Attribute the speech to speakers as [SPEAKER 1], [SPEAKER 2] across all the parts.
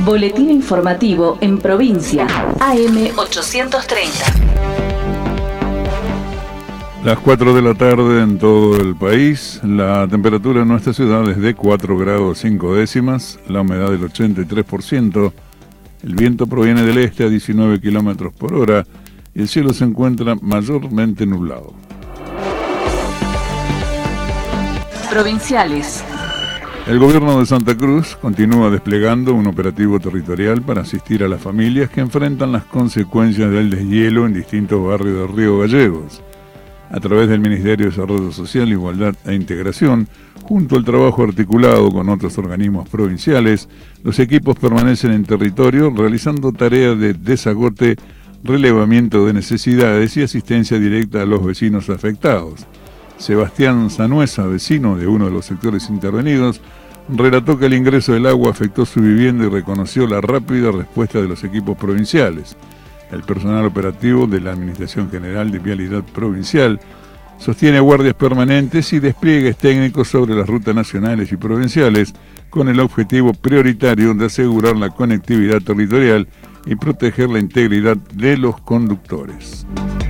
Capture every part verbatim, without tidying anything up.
[SPEAKER 1] Boletín informativo en provincia. A M ochocientos treinta.
[SPEAKER 2] Las cuatro de la tarde en todo el país. La temperatura en nuestra ciudad es de cuatro grados cinco décimas, la humedad del ochenta y tres por ciento, el viento proviene del este a diecinueve kilómetros por hora y el cielo se encuentra mayormente nublado.
[SPEAKER 1] Provinciales.
[SPEAKER 2] El gobierno de Santa Cruz continúa desplegando un operativo territorial para asistir a las familias que enfrentan las consecuencias del deshielo en distintos barrios de Río Gallegos. A través del Ministerio de Desarrollo Social, Igualdad e Integración, junto al trabajo articulado con otros organismos provinciales, los equipos permanecen en territorio realizando tareas de desagote, relevamiento de necesidades y asistencia directa a los vecinos afectados. Sebastián Sanuesa, vecino de uno de los sectores intervenidos, relató que el ingreso del agua afectó su vivienda y reconoció la rápida respuesta de los equipos provinciales. El personal operativo de la Administración General de Vialidad Provincial sostiene guardias permanentes y despliegues técnicos sobre las rutas nacionales y provinciales con el objetivo prioritario de asegurar la conectividad territorial y proteger la integridad de los conductores.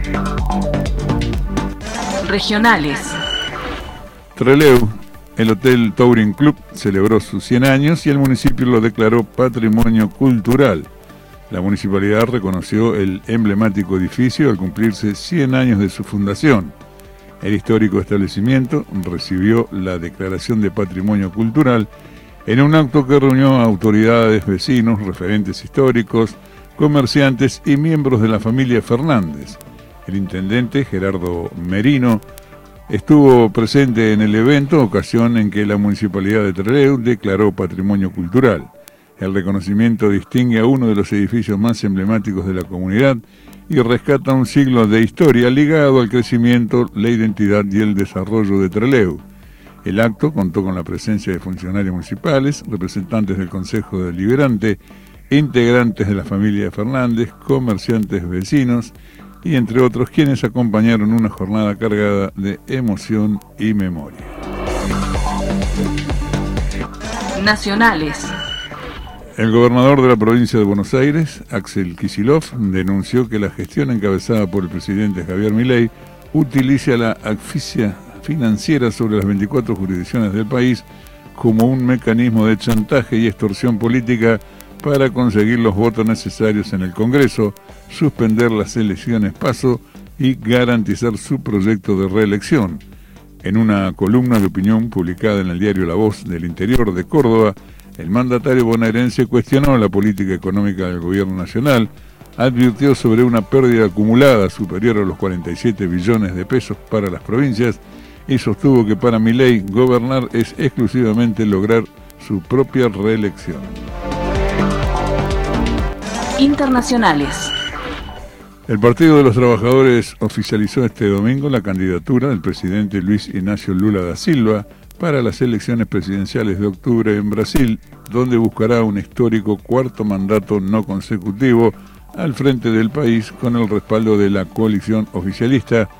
[SPEAKER 1] Regionales.
[SPEAKER 2] Trelew, el Hotel Touring Club celebró sus cien años y el municipio lo declaró Patrimonio Cultural. La municipalidad reconoció el emblemático edificio al cumplirse cien años de su fundación. El histórico establecimiento recibió la declaración de Patrimonio Cultural en un acto que reunió a autoridades, vecinos, referentes históricos, comerciantes y miembros de la familia Fernández. El intendente Gerardo Merino estuvo presente en el evento, ocasión en que la municipalidad de Trelew declaró Patrimonio Cultural. El reconocimiento distingue a uno de los edificios más emblemáticos de la comunidad y rescata un siglo de historia ligado al crecimiento, la identidad y el desarrollo de Trelew. El acto contó con la presencia de funcionarios municipales, representantes del Consejo Deliberante, integrantes de la familia Fernández, comerciantes vecinos y entre otros quienes acompañaron una jornada cargada de emoción y memoria.
[SPEAKER 1] Nacionales.
[SPEAKER 2] El gobernador de la provincia de Buenos Aires, Axel Kicillof, denunció que la gestión encabezada por el presidente Javier Milei utiliza la asfixia financiera sobre las veinticuatro jurisdicciones del país como un mecanismo de chantaje y extorsión política para conseguir los votos necesarios en el Congreso, suspender las elecciones PASO y garantizar su proyecto de reelección. En una columna de opinión publicada en el diario La Voz del Interior de Córdoba, el mandatario bonaerense cuestionó la política económica del gobierno nacional, advirtió sobre una pérdida acumulada superior a los cuarenta y siete billones de pesos para las provincias y sostuvo que para Milei gobernar es exclusivamente lograr su propia reelección.
[SPEAKER 1] Internacionales.
[SPEAKER 2] El Partido de los Trabajadores oficializó este domingo la candidatura del presidente Luis Ignacio Lula da Silva para las elecciones presidenciales de octubre en Brasil, donde buscará un histórico cuarto mandato no consecutivo al frente del país con el respaldo de la coalición oficialista